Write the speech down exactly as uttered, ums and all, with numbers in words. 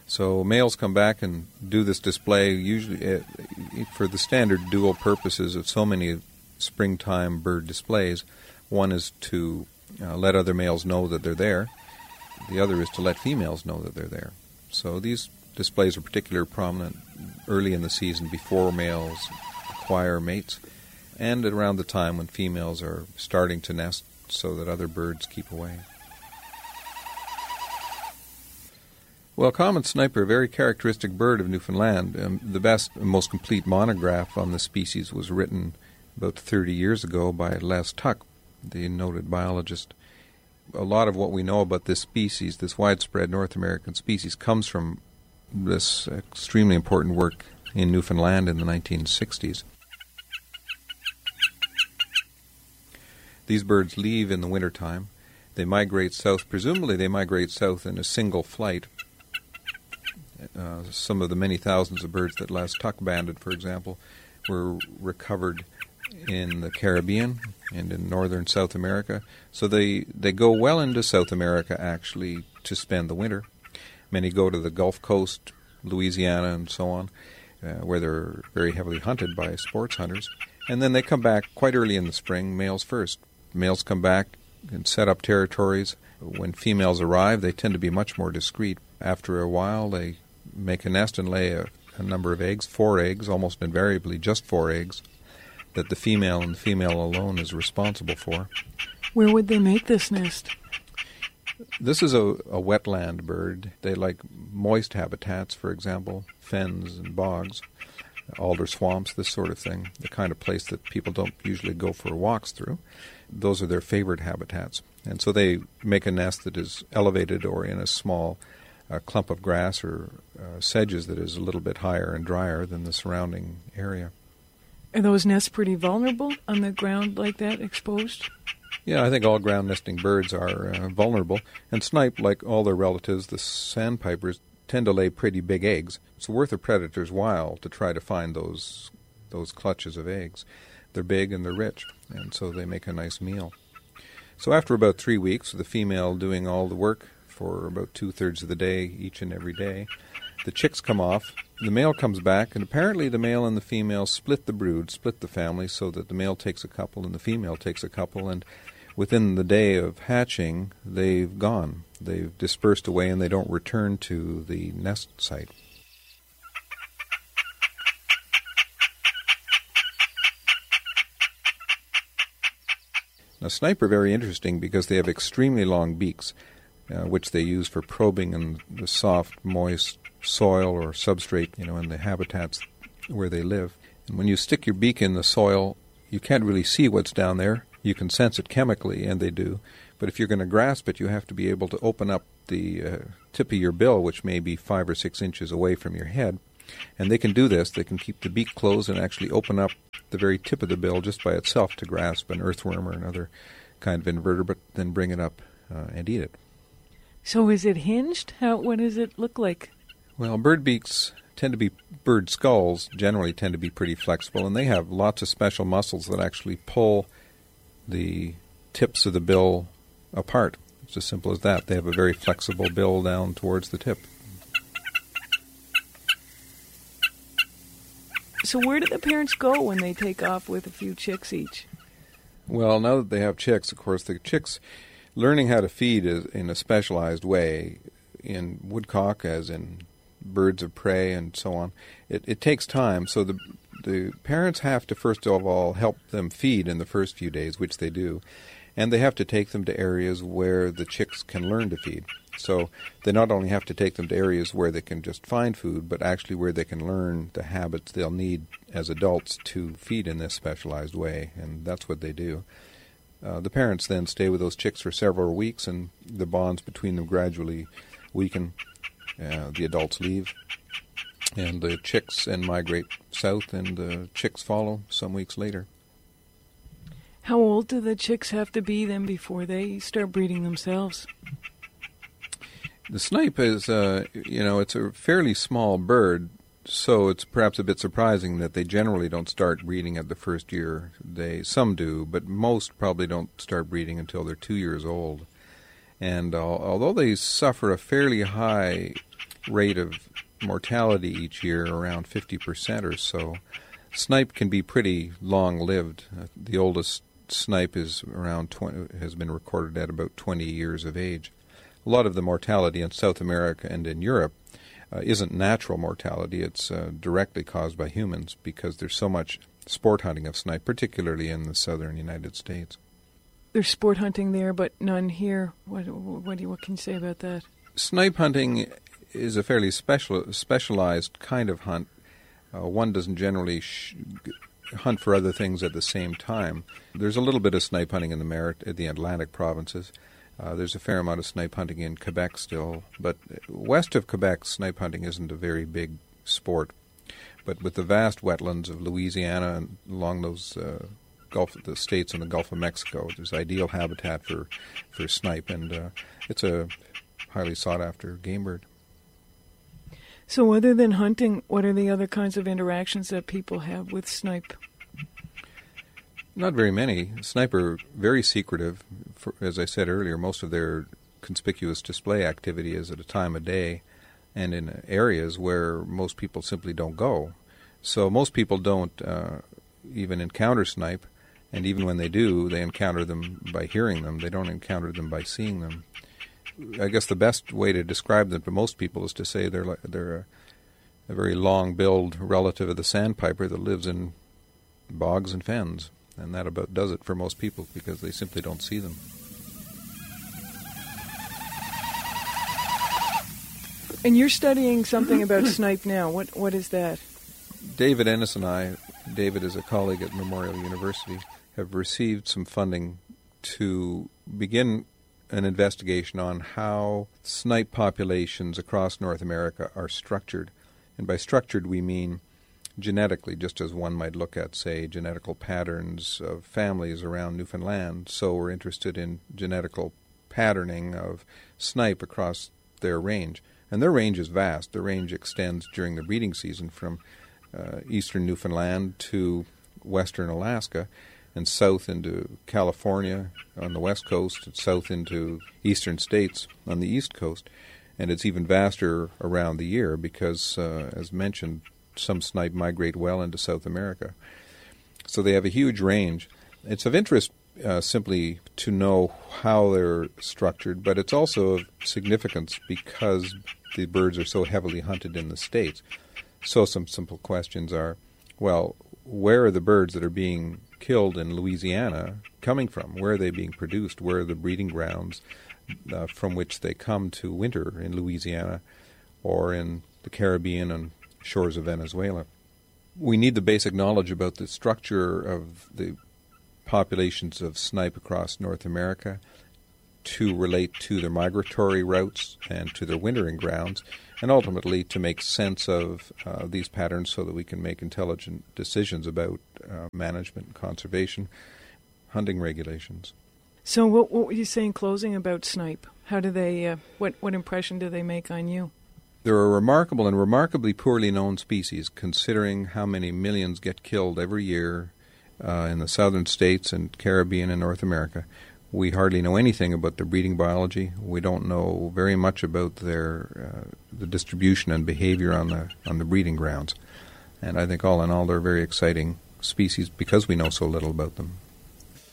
So males come back and do this display usually uh, for the standard dual purposes of so many springtime bird displays. One is to uh, let other males know that they're there. The other is to let females know that they're there. So these displays are particularly prominent early in the season before males acquire mates and around the time when females are starting to nest so that other birds keep away. Well, common sniper, a very characteristic bird of Newfoundland. Um, the best and most complete monograph on the species was written about thirty years ago by Les Tuck, the noted biologist. A lot of what we know about this species, this widespread North American species, comes from this extremely important work in Newfoundland in the nineteen sixties. These birds leave in the wintertime. They migrate south. Presumably they migrate south in a single flight. Uh, some of the many thousands of birds that Les Tuck banded, for example, were recovered in the Caribbean and in northern South America. So they, they go well into South America, actually, to spend the winter. Many go to the Gulf Coast, Louisiana, and so on, uh, where they're very heavily hunted by sports hunters. And then they come back quite early in the spring, males first. Males come back and set up territories. When females arrive, they tend to be much more discreet. After a while, they make a nest and lay a, a number of eggs, four eggs, almost invariably just four eggs, that the female and the female alone is responsible for. Where would they make this nest? This is a, a wetland bird. They like moist habitats, for example, fens and bogs, alder swamps, this sort of thing, the kind of place that people don't usually go for walks through. Those are their favorite habitats. And so they make a nest that is elevated or in a small uh, clump of grass or uh, sedges that is a little bit higher and drier than the surrounding area. Are those nests pretty vulnerable on the ground like that, exposed? Yeah, I think all ground nesting birds are uh, vulnerable. And snipe, like all their relatives, the sandpipers, tend to lay pretty big eggs. It's worth a predator's while to try to find those those clutches of eggs. They're big and they're rich, and so they make a nice meal. So after about three weeks, the female doing all the work for about two-thirds of the day, each and every day, the chicks come off, the male comes back, and apparently the male and the female split the brood, split the family, so that the male takes a couple and the female takes a couple, and within the day of hatching, they've gone. They've dispersed away and they don't return to the nest site. Now, snipe are very interesting because they have extremely long beaks, uh, which they use for probing in the soft, moist soil or substrate, you know, in the habitats where they live. And when you stick your beak in the soil, you can't really see what's down there. You can sense it chemically, and they do. But if you're going to grasp it, you have to be able to open up the uh, tip of your bill, which may be five or six inches away from your head. And they can do this. They can keep the beak closed and actually open up the very tip of the bill just by itself to grasp an earthworm or another kind of invertebrate, then bring it up uh, and eat it. So is it hinged? How? What does it look like? Well, bird beaks tend to be, bird skulls generally tend to be pretty flexible, and they have lots of special muscles that actually pull the tips of the bill apart. It's as simple as that. They have a very flexible bill down towards the tip. So where do the parents go when they take off with a few chicks each? Well, now that they have chicks, of course, the chicks learning how to feed is in a specialized way in woodcock, as in birds of prey and so on. It, it takes time, so the the parents have to first of all help them feed in the first few days, which they do, and they have to take them to areas where the chicks can learn to feed. So they not only have to take them to areas where they can just find food, but actually where they can learn the habits they'll need as adults to feed in this specialized way, and that's what they do. Uh, the parents then stay with those chicks for several weeks, and the bonds between them gradually weaken. Uh, the adults leave, and the chicks and migrate south, and the chicks follow some weeks later. How old do the chicks have to be then before they start breeding themselves? The snipe is, uh, you know, it's a fairly small bird, so it's perhaps a bit surprising that they generally don't start breeding at the first year. They some do, but most probably don't start breeding until they're two years old. And uh, although they suffer a fairly high rate of mortality each year around fifty percent or so. Snipe can be pretty long-lived. Uh, the oldest snipe is around twenty, has been recorded at about twenty years of age. A lot of the mortality in South America and in Europe uh, isn't natural mortality. It's uh, directly caused by humans because there's so much sport hunting of snipe, particularly in the southern United States. There's sport hunting there, but none here. What, what, do you, what can you say about that? Snipe hunting is a fairly special, specialized kind of hunt. Uh, one doesn't generally sh- hunt for other things at the same time. There's a little bit of snipe hunting in the Marit- in the Atlantic provinces. Uh, there's a fair amount of snipe hunting in Quebec still, but west of Quebec, snipe hunting isn't a very big sport. But with the vast wetlands of Louisiana and along those uh, Gulf, the states in the Gulf of Mexico, there's ideal habitat for, for snipe, and uh, it's a highly sought-after game bird. So other than hunting, what are the other kinds of interactions that people have with snipe? Not very many. Snipe are very secretive. For, as I said earlier, most of their conspicuous display activity is at a time of day and in areas where most people simply don't go. So most people don't uh, even encounter snipe, and even when they do, they encounter them by hearing them. They don't encounter them by seeing them. I guess the best way to describe them to most people is to say they're like, they're a, a very long-billed relative of the sandpiper that lives in bogs and fens, and that about does it for most people because they simply don't see them. And you're studying something about snipe now. What what is that? David Ennis and I, David is a colleague at Memorial University, have received some funding to begin an investigation on how snipe populations across North America are structured. And by structured we mean genetically, just as one might look at, say, genetical patterns of families around Newfoundland. So we're interested in genetical patterning of snipe across their range. And their range is vast. Their range extends during the breeding season from uh, eastern Newfoundland to western Alaska, and south into California on the west coast, and south into eastern states on the east coast. And it's even vaster around the year because, uh, as mentioned, some snipe migrate well into South America. So they have a huge range. It's of interest uh, simply to know how they're structured, but it's also of significance because the birds are so heavily hunted in the States. So some simple questions are, well, where are the birds that are being killed in Louisiana coming from? Where are they being produced? Where are the breeding grounds uh, from which they come to winter in Louisiana or in the Caribbean and shores of Venezuela? We need the basic knowledge about the structure of the populations of snipe across North America to relate to their migratory routes and to their wintering grounds, and ultimately to make sense of uh, these patterns so that we can make intelligent decisions about uh, management and conservation, hunting regulations. So what, what were you saying closing about snipe? How do they, uh, what, what impression do they make on you? They're a remarkable and remarkably poorly known species, considering how many millions get killed every year uh, in the southern states and Caribbean and North America. We hardly know anything about their breeding biology. We don't know very much about their uh, the distribution and behavior on the on the breeding grounds. And I think all in all, they're very exciting species because we know so little about them.